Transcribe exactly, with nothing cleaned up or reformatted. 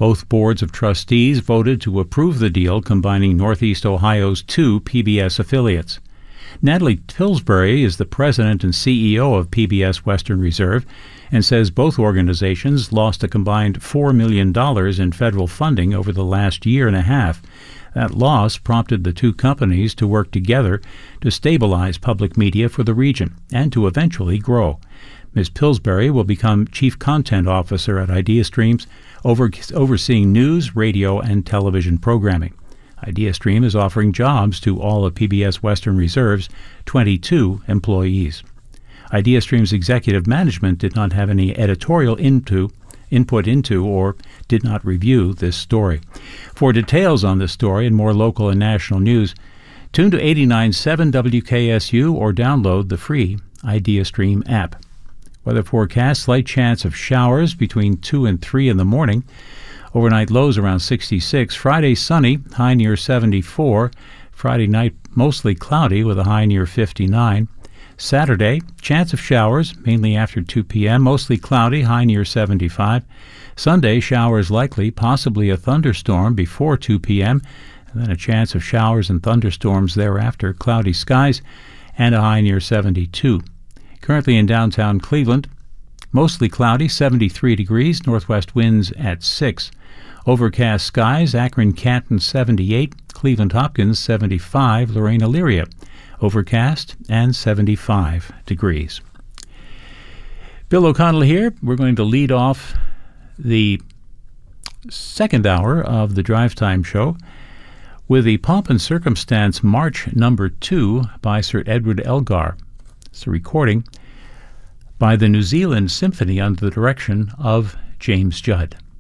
Both boards of trustees voted to approve the deal combining Northeast Ohio's two P B S affiliates. Natalie Pillsbury is the president and C E O of P B S Western Reserve and says both organizations lost a combined four million dollars in federal funding over the last year and a half. That loss prompted the two companies to work together to stabilize public media for the region and to eventually grow. Miz Pillsbury will become Chief Content Officer at IdeaStreams, over, overseeing news, radio, and television programming. IdeaStream is offering jobs to all of P B S Western Reserve's twenty-two employees. IdeaStream's executive management did not have any editorial into, input into or did not review this story. For details on this story and more local and national news, tune to eighty-nine point seven W K S U or download the free IdeaStream app. Weather forecast, slight chance of showers between two and three in the morning. Overnight lows around sixty-six. Friday sunny, high near seventy-four. Friday night mostly cloudy with a high near fifty-nine. Saturday, chance of showers, mainly after two p.m., mostly cloudy, high near seventy-five. Sunday, showers likely, possibly a thunderstorm before two p.m., and then a chance of showers and thunderstorms thereafter, cloudy skies, and a high near seventy-two. Currently in downtown Cleveland, mostly cloudy, seventy-three degrees, northwest winds at six. Overcast skies, Akron, Canton, seventy-eight, Cleveland, Hopkins, seventy-five, Lorraine, Elyria, overcast and seventy-five degrees. Bill O'Connell here. We're going to lead off the second hour of the Drive Time Show with the Pomp and Circumstance March Number Two by Sir Edward Elgar. It's a recording by the New Zealand Symphony under the direction of James Judd.